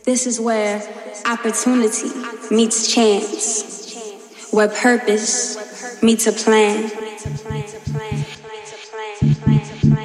This is where opportunity meets chance, where purpose meets a plan.